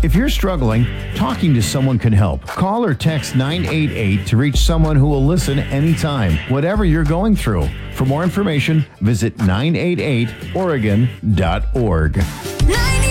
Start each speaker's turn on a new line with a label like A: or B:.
A: If you're struggling, talking to someone can help. Call or text 988 to reach someone who will listen anytime, whatever you're going through. For more information, visit 988oregon.org.
B: 98